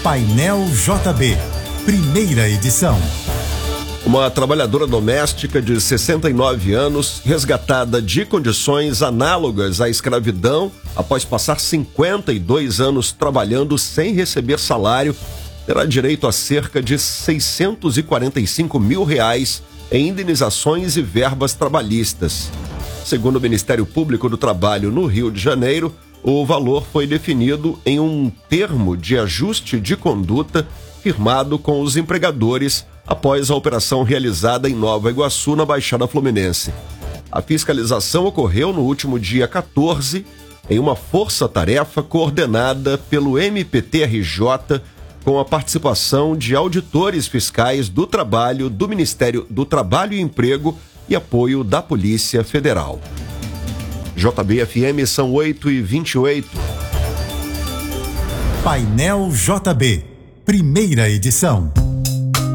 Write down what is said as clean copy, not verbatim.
Painel JB, primeira edição. Uma trabalhadora doméstica de 69 anos, resgatada de condições análogas à escravidão, após passar 52 anos trabalhando sem receber salário, terá direito a cerca de R$645 mil em indenizações e verbas trabalhistas. Segundo o Ministério Público do Trabalho no Rio de Janeiro, o valor foi definido em um termo de ajuste de conduta firmado com os empregadores após a operação realizada em Nova Iguaçu, na Baixada Fluminense. A fiscalização ocorreu no último dia 14, em uma força-tarefa coordenada pelo MPTRJ, com a participação de auditores fiscais do trabalho do Ministério do Trabalho e Emprego e apoio da Polícia Federal. JB-FM são 8h28. Painel JB, primeira edição.